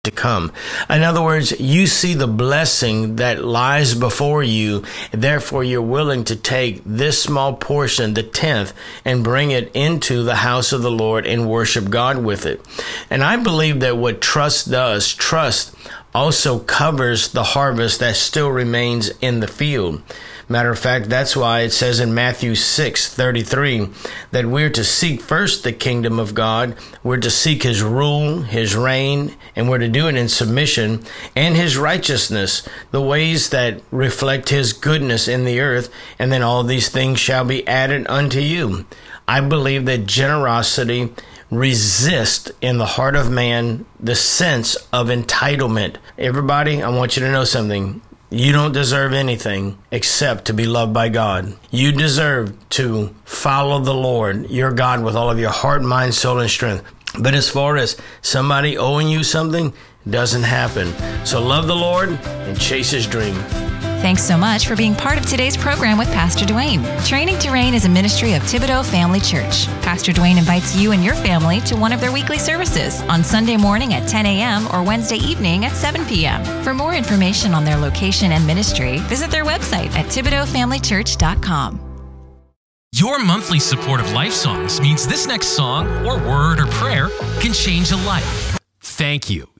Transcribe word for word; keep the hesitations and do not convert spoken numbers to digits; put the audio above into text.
to come. In other words, you see the blessing that lies before you. Therefore, you're willing to take this small portion, the tenth, and bring it into the house of the Lord and worship God with it. And I believe that what trust does, trust also covers the harvest that still remains in the field. Matter of fact, that's why it says in Matthew six thirty-three that we're to seek first the kingdom of God. We're to seek his rule, his reign, and we're to do it in submission, and his righteousness, the ways that reflect his goodness in the earth, and then all these things shall be added unto you. I believe that generosity resists in the heart of man the sense of entitlement. Everybody, I want you to know something. You don't deserve anything except to be loved by God. You deserve to follow the Lord, your God, with all of your heart, mind, soul, and strength. But as far as somebody owing you something, it doesn't happen. So love the Lord and chase his dream. Thanks so much for being part of today's program with Pastor Dwayne. Training to Reign is a ministry of Thibodaux Family Church. Pastor Dwayne invites you and your family to one of their weekly services on Sunday morning at ten a.m. or Wednesday evening at seven p.m. For more information on their location and ministry, visit their website at thibodaux family church dot com. Your monthly support of Life Songs means this next song or word or prayer can change a life. Thank you.